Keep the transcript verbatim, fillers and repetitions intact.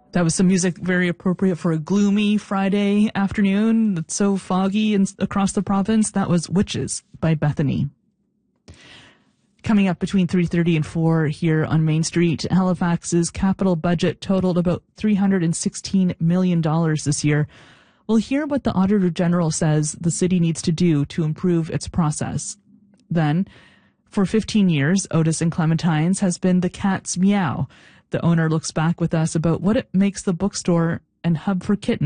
That was some music very appropriate for a gloomy Friday afternoon. It's so foggy and across the province. That was Witches by Bethany. Coming up between three thirty and four here on Main Street, Halifax's capital budget totaled about three hundred sixteen million dollars this year. We'll hear what the Auditor General says the city needs to do to improve its process. Then, for fifteen years, Otis and Clementine's has been the Cat's Meow. The owner looks back with us about what it makes the bookstore and hub for kittens